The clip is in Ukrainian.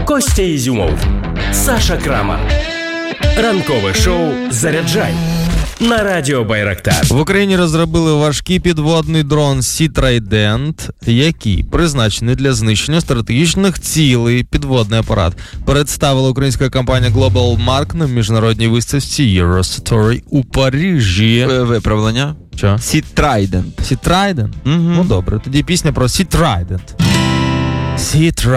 Костя Ізюмов, Саша Крамар. Ранкове шоу «Заряджай» на радіо Байрактар. В Україні розробили важкий підводний дрон Sea Trident, який призначений для знищення стратегічних цілей. Підводний апарат представила українська компанія Global Mark на міжнародній виставці Eurostory у Парижі. Виправлення. Що? Sea Trident. Sea Trident? Ну добре, тоді пісня про Sea Trident. Sea Trident.